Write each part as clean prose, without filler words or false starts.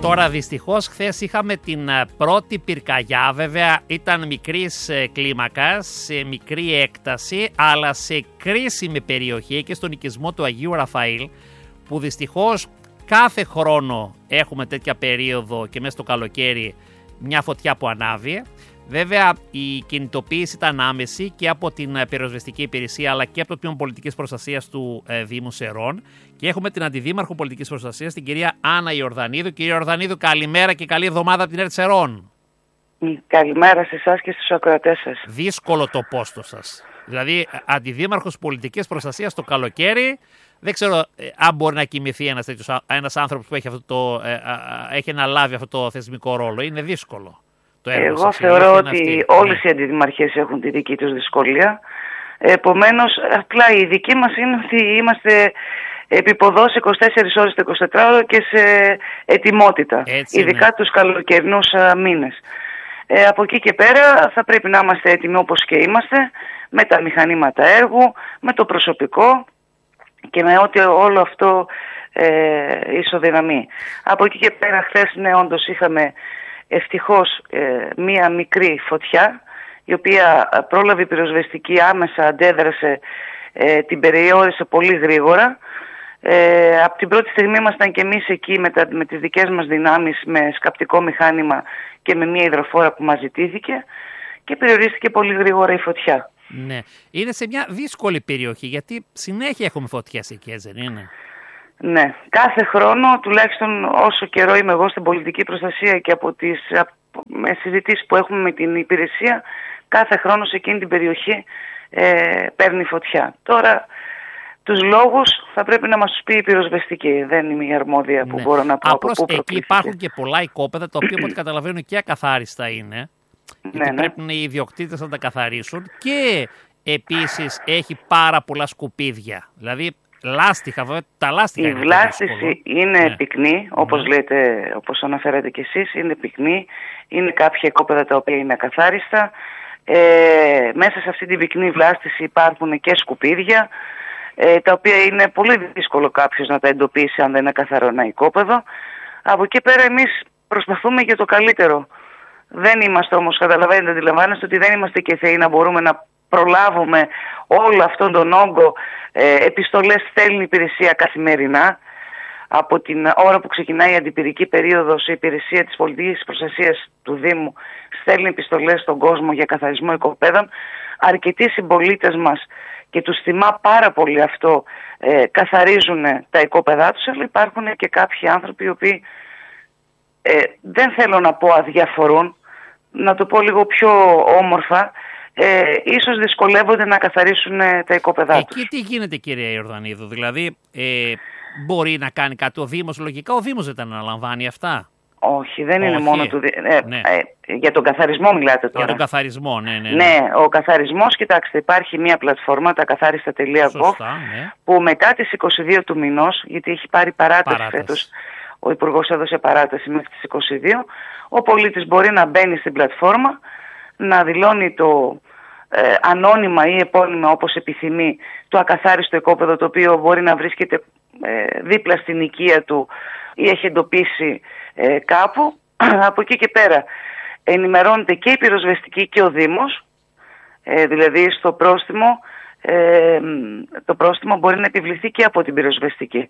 Τώρα δυστυχώς χθες είχαμε την πρώτη πυρκαγιά, βέβαια ήταν μικρής κλίμακας, σε μικρή έκταση, αλλά σε κρίσιμη περιοχή και στον οικισμό του Αγίου Ραφαήλ, που δυστυχώς κάθε χρόνο έχουμε τέτοια περίοδο και μέσα στο καλοκαίρι μια φωτιά που ανάβει. Βέβαια η κινητοποίηση ήταν άμεση και από την πυροσβεστική υπηρεσία αλλά και από το Τμήμα Πολιτικής Προστασίας του Δήμου Σερών, και έχουμε την Αντιδήμαρχο Πολιτικής Προστασίας, την κυρία Άννα Ιορδανίδου. Κυρία Ιορδανίδου, καλημέρα και καλή εβδομάδα από την ΕΡΤ Σερών. Καλημέρα σε εσάς και στους ακροατές σας. Δύσκολο το πόστο σας. Δηλαδή, Αντιδήμαρχος Πολιτικής Προστασίας το καλοκαίρι, δεν ξέρω αν μπορεί να κοιμηθεί ένας άνθρωπος που έχει αναλάβει αυτό το θεσμικό ρόλο. Είναι δύσκολο. Εγώ θεωρώ ότι όλες οι αντιδημαρχίες έχουν τη δική τους δυσκολία. Επομένως, απλά η δική μας είναι ότι είμαστε επιποδός 24 ώρες το 24ωρο και σε ετοιμότητα. Έτσι, ειδικά τους καλοκαιρινούς μήνες. Από εκεί και πέρα θα πρέπει να είμαστε έτοιμοι όπως και είμαστε, με τα μηχανήματα έργου, με το προσωπικό και με ό,τι όλο αυτό ισοδυναμεί. Από εκεί και πέρα χθες, ναι, όντως είχαμε ευτυχώς μία μικρή φωτιά, η οποία πρόλαβε η πυροσβεστική, άμεσα αντέδρασε, την περιόρισε πολύ γρήγορα. Από την πρώτη στιγμή ήμασταν και εμείς εκεί με τις δικές μας δυνάμεις, με σκαπτικό μηχάνημα και με μία υδροφόρα που μας ζητήθηκε, και περιορίστηκε πολύ γρήγορα η φωτιά. Ναι, είναι σε μια δύσκολη περιοχή, γιατί συνέχεια έχουμε φωτιές εκεί, έτσι δεν είναι? Ναι, κάθε χρόνο, τουλάχιστον όσο καιρό είμαι εγώ στην πολιτική προστασία και από τις συζητήσεις που έχουμε με την υπηρεσία, κάθε χρόνο σε εκείνη την περιοχή παίρνει φωτιά. Τώρα, τους λόγους θα πρέπει να μας τους πει η πυροσβεστική. Δεν είμαι η αρμόδια που μπορώ να πω. Απλώς εκεί υπάρχουν και πολλά οικόπεδα, τα οποία από ό,τι καταλαβαίνω και ακαθάριστα είναι. Γιατί πρέπει οι ιδιοκτήτες να τα καθαρίσουν, και επίσης έχει πάρα πολλά σκουπίδια. Δηλαδή, λάστιχα, βέβαια, τα λάστιχα. Η βλάστηση είναι πυκνή, όπως λέτε, όπως αναφέρατε κι εσείς, είναι πυκνή. Είναι κάποια οικόπεδα τα οποία είναι ακαθάριστα. Μέσα σε αυτή την πυκνή βλάστηση υπάρχουν και σκουπίδια, τα οποία είναι πολύ δύσκολο κάποιος να τα εντοπίσει αν δεν είναι καθαρό ένα οικόπεδο. Από εκεί πέρα εμείς προσπαθούμε για το καλύτερο. Δεν είμαστε όμως, καταλαβαίνετε, αντιλαμβάνεστε ότι δεν είμαστε και θεοί να μπορούμε να προλάβουμε όλο αυτόν τον όγκο. Επιστολές στέλνει η υπηρεσία καθημερινά. Από την ώρα που ξεκινάει η αντιπυρική περίοδος, η υπηρεσία της πολιτικής προστασίας του Δήμου στέλνει επιστολές στον κόσμο για καθαρισμό οικοπαίδων. Αρκετοί συμπολίτες μας, και τους θυμά πάρα πολύ αυτό, καθαρίζουν τα οικόπεδά τους, αλλά υπάρχουν και κάποιοι άνθρωποι οι οποίοι δεν θέλω να πω αδιαφορούν, να το πω λίγο πιο όμορφα, ίσως δυσκολεύονται να καθαρίσουν τα οικόπεδά τους. Εκεί τι γίνεται, κυρία Ιορδανίδου? Δηλαδή μπορεί να κάνει κάτι ο Δήμος? Λογικά ο Δήμος δεν τα αναλαμβάνει αυτά. Όχι, δεν είναι μόνο του για τον καθαρισμό μιλάτε τώρα? Για τον καθαρισμό, ναι. Ναι, ο καθαρισμός, κοιτάξτε, υπάρχει μια πλατφόρμα, takatharista.gov, που μετά τις 22 του μηνός, γιατί έχει πάρει παράταση φέτος, ο Υπουργός έδωσε παράταση μέχρι τις 22, ο πολίτης μπορεί να μπαίνει στην πλατφόρμα, να δηλώνει το ανώνυμα ή επώνυμα, όπως επιθυμεί, το ακαθάριστο οικόπεδο, το οποίο μπορεί να βρίσκεται δίπλα στην οικία του ή έχει εντοπίσει κάπου. Από εκεί και πέρα ενημερώνεται και η πυροσβεστική και ο Δήμος, δηλαδή στο πρόστιμο, το πρόστιμο μπορεί να επιβληθεί και από την πυροσβεστική.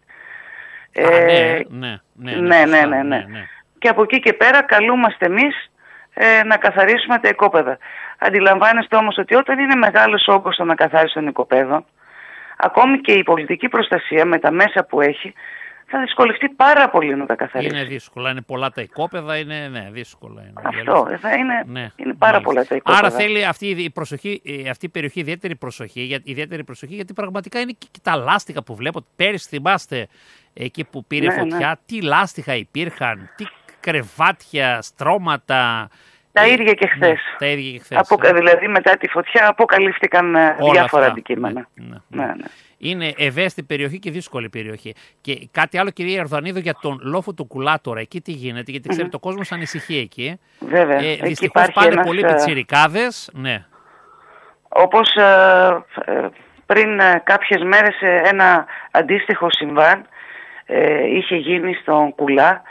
Ναι. Και από εκεί και πέρα καλούμαστε εμείς να καθαρίσουμε τα οικόπεδα. Αντιλαμβάνεστε όμως ότι όταν είναι μεγάλος όγκος των ακαθάριστων οικοπαίδων, ακόμη και η πολιτική προστασία με τα μέσα που έχει θα δυσκολευτεί πάρα πολύ να τα καθαρίσει. Είναι δύσκολα, είναι πολλά τα οικόπεδα, είναι δύσκολα. Αυτό, είναι πάρα πολλά τα οικόπεδα. Άρα θέλει αυτή η περιοχή ιδιαίτερη προσοχή, γιατί πραγματικά είναι και τα λάστιχα που βλέπω. Πέρυσι θυμάστε εκεί που πήρε φωτιά, τι λάστιχα υπήρχαν, τι κρεβάτια, στρώματα. Τα ίδια και χθες. Δηλαδή μετά τη φωτιά αποκαλύφθηκαν διάφορα αντικείμενα. Ναι. Είναι ευαίσθητη περιοχή και δύσκολη περιοχή. Και κάτι άλλο, κυρία Ιορδανίδου, για τον λόφο του Κουλάτορα. Εκεί τι γίνεται? Γιατί ξέρετε, ο κόσμος ανησυχεί εκεί. Βέβαια. Δυστυχώς πάνε πολλοί πιτσιρικάδες. Ναι. Όπως πριν κάποιες μέρες ένα αντίστοιχο συμβάν είχε γίνει στον Κουλά.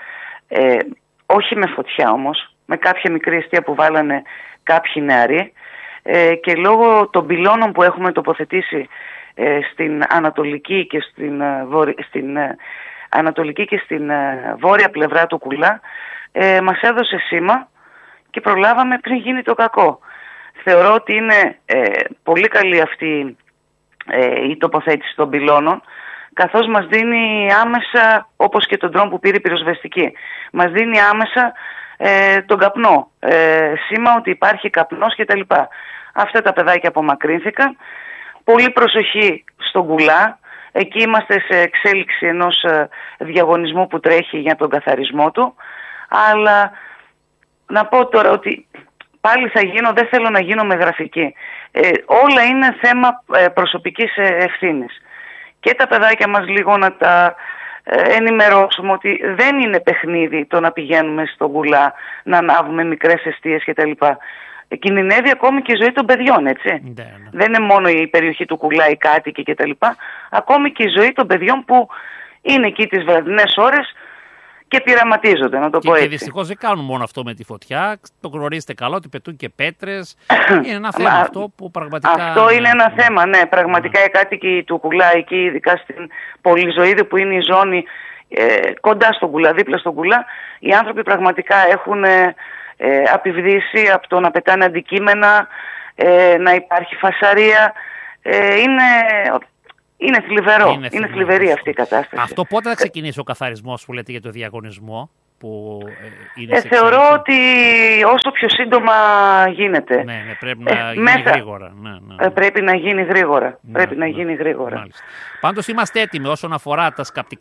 όχι με φωτιά όμως, με κάποια μικρή εστία που βάλανε κάποιοι νεαροί, και λόγω των πυλώνων που έχουμε τοποθετήσει στην ανατολική και στην ανατολική και στην βόρεια πλευρά του Κουλά, μας έδωσε σήμα και προλάβαμε πριν γίνει το κακό. Θεωρώ ότι είναι πολύ καλή αυτή η τοποθέτηση των πυλώνων, καθώς μας δίνει άμεσα, όπως και τον τρόμο που πήρε η πυροσβεστική, μας δίνει άμεσα τον καπνό, σήμα ότι υπάρχει καπνός κτλ. Αυτά τα παιδάκια απομακρύνθηκαν. Πολύ προσοχή στον Κουλά. Εκεί είμαστε σε εξέλιξη ενός διαγωνισμού που τρέχει για τον καθαρισμό του. Αλλά να πω τώρα ότι πάλι δεν θέλω να γίνω με γραφική. Όλα είναι θέμα προσωπικής ευθύνης. Και τα παιδάκια μας λίγο να τα ενημερώσουμε ότι δεν είναι παιχνίδι το να πηγαίνουμε στον Κουλά, να ανάβουμε μικρές εστίες κτλ. Κινδυνεύει ακόμη και η ζωή των παιδιών, έτσι. Ναι. Δεν είναι μόνο η περιοχή του Κουλά, οι κάτοικοι κτλ. Ακόμη και η ζωή των παιδιών που είναι εκεί τις βραδινές ώρες και πειραματίζονται, να το πω έτσι. Και δυστυχώς δεν κάνουν μόνο αυτό με τη φωτιά. Το γνωρίζετε καλά ότι πετούν και πέτρες. Είναι ένα θέμα αυτό που πραγματικά. Αυτό είναι ένα θέμα, ναι. Πραγματικά οι κάτοικοι του Κουλά, εκεί, ειδικά στην Πολυζωίδη που είναι η ζώνη κοντά στον Κουλά, δίπλα στον Κουλά, οι άνθρωποι πραγματικά έχουν απειβδίσει από το να πετάνε αντικείμενα, να υπάρχει φασαρία. Είναι θλιβερό. Είναι θλιβερή αυτή η κατάσταση. Αυτό πότε θα ξεκινήσει ο καθαρισμός που λέτε για το διαγωνισμό? Που είναι θεωρώ ότι όσο πιο σύντομα γίνεται. Ναι, πρέπει να γίνει γρήγορα. Πρέπει να γίνει γρήγορα. Πρέπει να γίνει γρήγορα. Πάντως είμαστε έτοιμοι όσον αφορά τα σκαπτικά